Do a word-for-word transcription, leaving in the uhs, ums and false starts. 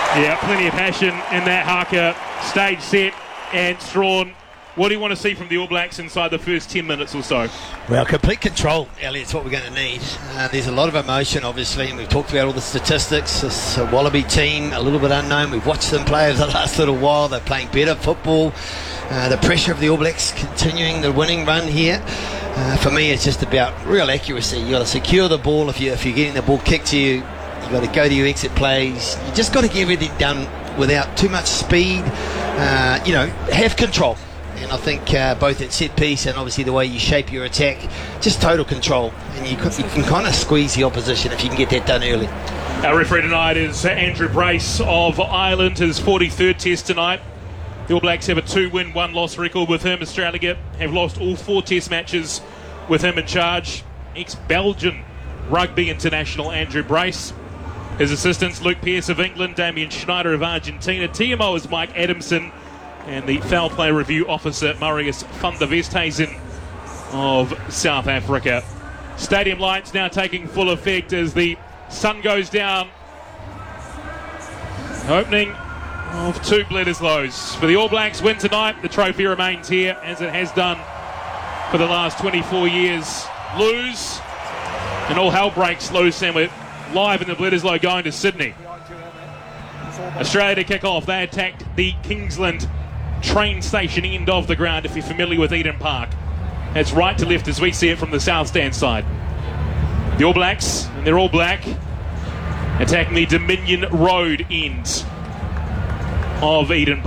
Yeah, plenty of passion in that haka. Stage set and Strawn. What do you want to see from the All Blacks inside the first ten minutes or so? Well, complete control, Elliot's what we're going to need. Uh, there's a lot of emotion, obviously, and we've talked about all the statistics. This uh, Wallaby team, a little bit unknown. We've watched them play over the last little while. They're playing better football. Uh, the pressure of the All Blacks continuing the winning run here. Uh, for me, it's just about real accuracy. You've got to secure the ball. If, you, if you're getting the ball kicked to you, you've got to go to your exit plays. You just got to get everything done without too much speed. Uh, you know, have control. And I think uh, both at set piece and obviously the way you shape your attack, just total control. And you, could, you can kind of squeeze the opposition if you can get that done early. Our referee tonight is Andrew Brace of Ireland, his forty-third test tonight. The All Blacks have a two-win, one-loss record with him. Australia have lost all four test matches with him in charge. Ex-Belgian rugby international Andrew Brace. His assistants, Luke Pearce of England, Damien Schneider of Argentina. T M O is Mike Adamson. And the foul play review officer, Marius van der Westhuizen of South Africa. Stadium lights now taking full effect as the sun goes down. Opening of two Bledisloes. For the All Blacks win tonight, the trophy remains here as it has done for the last twenty-four years. Lose, and all hell breaks loose, and we're live in the Bledisloe going to Sydney. Australia to kick off. They attacked the Kingsland train station end of the ground, if you're familiar with Eden Park. It's right to left as we see it from the south stand side. The All Blacks, and they're all black, attacking the Dominion Road end of Eden Park.